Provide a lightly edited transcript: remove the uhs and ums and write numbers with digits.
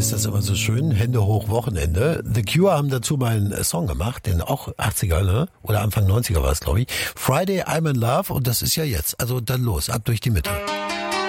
heißt das immer so schön, Hände hoch, Wochenende. The Cure haben dazu mal einen Song gemacht, den auch 80er, ne? Oder Anfang 90er war es, glaube ich. Friday, I'm in Love, und das ist ja jetzt. Also dann los, ab durch die Mitte.